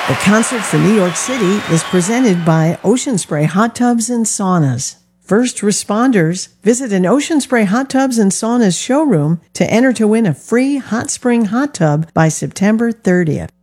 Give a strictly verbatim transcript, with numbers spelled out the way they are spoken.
The concert for New York City is presented by Ocean Spray Hot Tubs and Saunas. First responders, visit an Ocean Spray Hot Tubs and Saunas showroom to enter to win a free hot spring hot tub by September thirtieth.